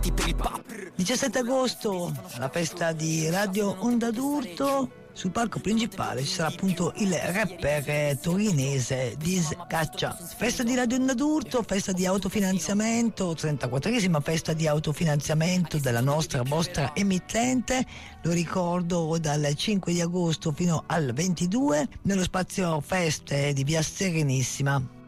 17 agosto, la festa di Radio Onda d'Urto. Sul palco principale ci sarà appunto il rapper torinese Diz Caccia. Festa di Radio Onda d'Urto, festa di autofinanziamento, 34esima festa di autofinanziamento della vostra emittente. Lo ricordo, dal 5 di agosto fino al 22 nello spazio feste di Via Serenissima.